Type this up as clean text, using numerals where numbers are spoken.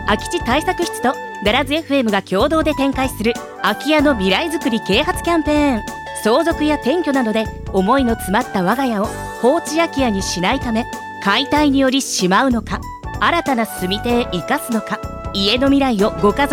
空き地対策室とガラズ FM が共同で展開する空き家の未来づくり啓発キャンペーン。相続や転居などで思いの詰まった我が家を放置空き家にしないため、解体によりしまうのか、新たな住み手へ生かすのか、家の未来をご家族